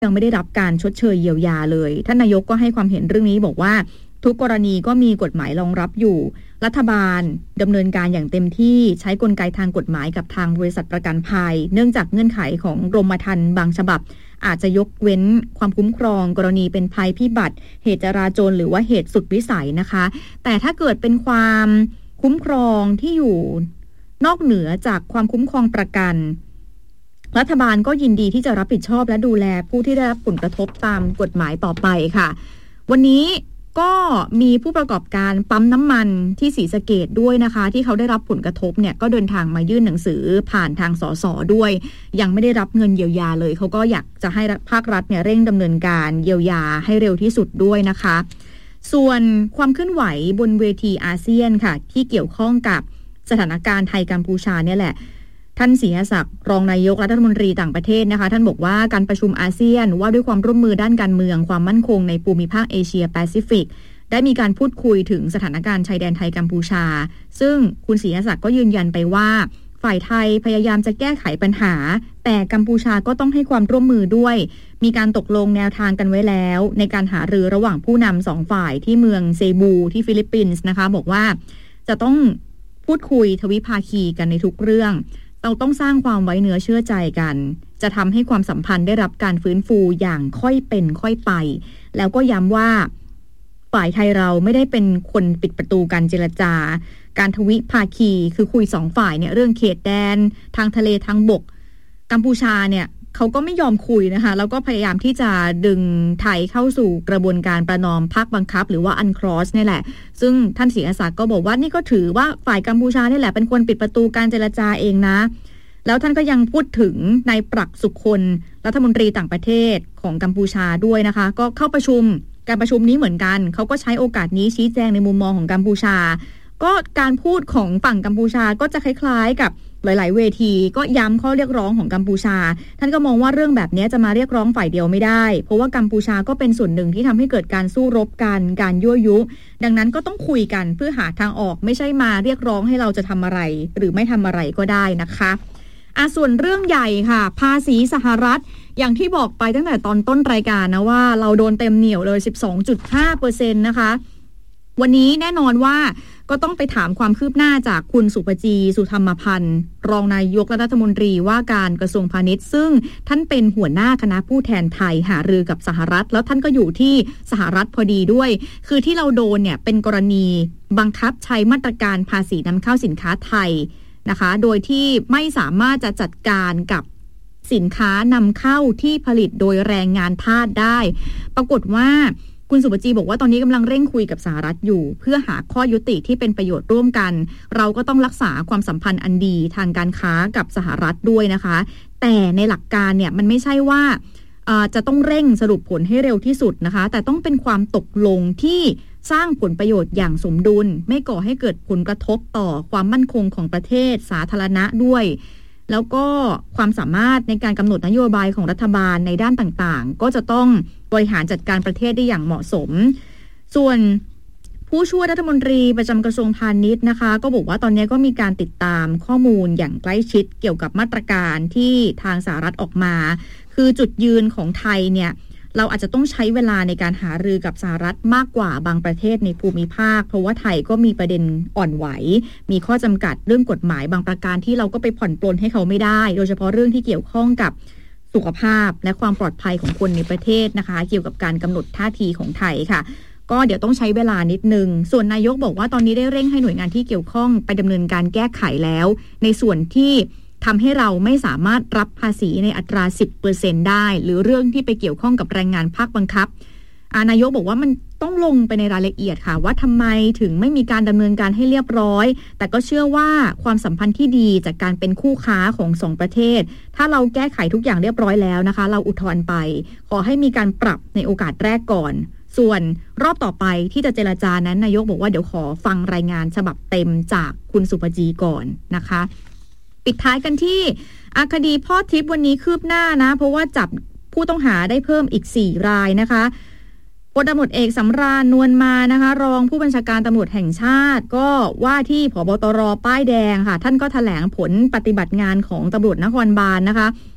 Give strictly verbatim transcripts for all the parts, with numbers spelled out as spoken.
ยังไม่ได้รับการชดเชยเยียวยาเลยท่านนายกก็ให้ความเห็นเรื่องนี้บอกว่าทุกกรณีก็มีกฎหมายรองรับอยู่รัฐบาลดำเนินการอย่างเต็มที่ใช้กลไกทางกฎหมายกับทางบริษัทประกันภัยเนื่องจากเงื่อนไขของกรมธรรม์บางฉบับอาจจะยกเว้นความคุ้มครองกรณีเป็นภัยพิบัติเหตุจราจรหรือว่าเหตุสุดวิสัยนะคะแต่ถ้าเกิดเป็นความคุ้มครองที่อยู่นอกเหนือจากความคุ้มครองประกันรัฐบาลก็ยินดีที่จะรับผิดชอบและดูแลผู้ที่ได้รับผลกระทบตามกฎหมายต่อไปค่ะวันนี้ก็มีผู้ประกอบการปั๊มน้ำมันที่ศรีสะเกษด้วยนะคะที่เขาได้รับผลกระทบเนี่ยก็เดินทางมายื่นหนังสือผ่านทางสสด้วยยังไม่ได้รับเงินเยียวยาเลยเขาก็อยากจะให้ภาครัฐเนี่ยเร่งดำเนินการเยียวยาให้เร็วที่สุดด้วยนะคะส่วนความเคลื่อนไหวบนเวทีอาเซียนค่ะที่เกี่ยวข้องกับสถานการณ์ไทยกัมพูชาเนี่ยแหละท่านศรีหศักดิ์รองนายกรัฐมนตรีต่างประเทศนะคะท่านบอกว่าการประชุมอาเซียนว่าด้วยความร่วมมือด้านการเมืองความมั่นคงในภูมิภาคเอเชียแปซิฟิกได้มีการพูดคุยถึงสถานการณ์ชายแดนไทยกัมพูชาซึ่งคุณศรีหศักดิ์ก็ยืนยันไปว่าฝ่ายไทยพยายามจะแก้ไขปัญหาแต่กัมพูชาก็ต้องให้ความร่วมมือด้วยมีการตกลงแนวทางกันไว้แล้วในการหารือระหว่างผู้นำสองฝ่ายที่เมืองเซบูที่ฟิลิปปินส์นะคะบอกว่าจะต้องพูดคุยทวิภาคีกันในทุกเรื่องเราต้องสร้างความไว้เนื้อเชื่อใจกันจะทำให้ความสัมพันธ์ได้รับการฟื้นฟูอย่างค่อยเป็นค่อยไปแล้วก็ย้ำว่าฝ่ายไทยเราไม่ได้เป็นคนปิดประตูการเจรจาการทวิภาคีคือคุยสองฝ่ายเนี่ยเรื่องเขตแดนทางทะเลทางบกกัมพูชาเนี่ยเขาก็ไม่ยอมคุยนะคะแล้วก็พยายามที่จะดึงไทยเข้าสู่กระบวนการประนอมภาคบังคับหรือว่าอันครอสนี่แหละซึ่งท่านศรีอาศักดิ์ก็บอกว่านี่ก็ถือว่าฝ่ายกัมพูชานี่แหละเป็นคนปิดประตูการเจรจาเองนะแล้วท่านก็ยังพูดถึงนายปรักษ์สุคนรัฐมนตรีต่างประเทศของกัมพูชาด้วยนะคะก็เข้าประชุมการประชุมนี้เหมือนกันเขาก็ใช้โอกาสนี้ชี้แจงในมุมมองของกัมพูชาก็การพูดของฝั่งกัมพูชาก็จะคล้ายๆกับหลายๆเวทีก็ย้ำข้อเรียกร้องของกัมพูชาท่านก็มองว่าเรื่องแบบนี้จะมาเรียกร้องฝ่ายเดียวไม่ได้เพราะว่ากัมพูชาก็เป็นส่วนหนึ่งที่ทำให้เกิดการสู้รบกันการยั่วยุดังนั้นก็ต้องคุยกันเพื่อหาทางออกไม่ใช่มาเรียกร้องให้เราจะทำอะไรหรือไม่ทำอะไรก็ได้นะคะอ่ะส่วนเรื่องใหญ่ค่ะภาษีสหรัฐอย่างที่บอกไปตั้งแต่ตอนต้นรายการนะว่าเราโดนเต็มเหนี่ยวเลย สิบสองจุดห้าเปอร์เซ็นต์ นะคะวันนี้แน่นอนว่าก็ต้องไปถามความคืบหน้าจากคุณสุปจีสุธรรมพันธ์รองนายกรัฐมนตรีว่าการกระทรวงพาณิชย์ซึ่งท่านเป็นหัวหน้าคณะผู้แทนไทยหารือกับสหรัฐแล้วท่านก็อยู่ที่สหรัฐพอดีด้วยคือที่เราโดนเนี่ยเป็นกรณีบังคับใช้มาตรการภาษีนำเข้าสินค้าไทยนะคะโดยที่ไม่สามารถจะจัดการกับสินค้านำเข้าที่ผลิตโดยแรงงานทาสได้ปรากฏว่าคุณสุปจีบอกว่าตอนนี้กำลังเร่งคุยกับสหรัฐอยู่เพื่อหาข้อยุติที่เป็นประโยชน์ร่วมกันเราก็ต้องรักษาความสัมพันธ์อันดีทางการค้ากับสหรัฐด้วยนะคะแต่ในหลักการเนี่ยมันไม่ใช่ว่าจะต้องเร่งสรุปผลให้เร็วที่สุดนะคะแต่ต้องเป็นความตกลงที่สร้างผลประโยชน์อย่างสมดุลไม่ก่อให้เกิดผลกระทบต่อความมั่นคงของประเทศสาธารณะด้วยแล้วก็ความสามารถในการกำหนดนโยบายของรัฐบาลในด้านต่างๆก็จะต้องบริหารจัดการประเทศได้อย่างเหมาะสมส่วนผู้ช่วยรัฐมนตรีประจำกระทรวงพาณิชย์นะคะก็บอกว่าตอนนี้ก็มีการติดตามข้อมูลอย่างใกล้ชิดเกี่ยวกับมาตรการที่ทางสหรัฐออกมาคือจุดยืนของไทยเนี่ยเราอาจจะต้องใช้เวลาในการหารือกับสหรัฐมากกว่าบางประเทศในภูมิภาคเพราะว่าไทยก็มีประเด็นอ่อนไหวมีข้อจำกัดเรื่องกฎหมายบางประการที่เราก็ไปผ่อนปลนให้เขาไม่ได้โดยเฉพาะเรื่องที่เกี่ยวข้องกับสุขภาพและความปลอดภัยของคนในประเทศนะคะเกี่ยวกับการกำหนดท่าทีของไทยค่ะก็เดี๋ยวต้องใช้เวลานิดนึงส่วนนายกบอกว่าตอนนี้ได้เร่งให้หน่วยงานที่เกี่ยวข้องไปดำเนินการแก้ไขแล้วในส่วนที่ทำให้เราไม่สามารถรับภาษีในอัตรา สิบเปอร์เซ็นต์ ได้หรือเรื่องที่ไปเกี่ยวข้องกับแรงงานภาคบังคับนายกบอกว่ามันต้องลงไปในรายละเอียดค่ะว่าทำไมถึงไม่มีการดำเนินการให้เรียบร้อยแต่ก็เชื่อว่าความสัมพันธ์ที่ดีจากการเป็นคู่ค้าของสองประเทศถ้าเราแก้ไขทุกอย่างเรียบร้อยแล้วนะคะเราอุทธรณ์ไปขอให้มีการปรับในโอกาสแรกก่อนส่วนรอบต่อไปที่จะเจรจานั้นนายกบอกว่าเดี๋ยวขอฟังรายงานฉบับเต็มจากคุณสุปจีก่อนนะคะปิดท้ายกันที่คดีพ่อทิพย์วันนี้คืบหน้านะเพราะว่าจับผู้ต้องหาได้เพิ่มอีกสี่รายนะคะพลตำรวจเอกสำราญนวลมานะคะรองผู้บัญชาการตำรวจแห่งชาติก็ว่าที่ผบตรป้ายแดงค่ะท่านก็แถลงผลปฏิบัติงานของตำรวจนครบาลนะคะ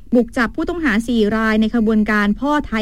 บุกจับผู้ต้องหาสี่รายในขบวนการพ่อไทย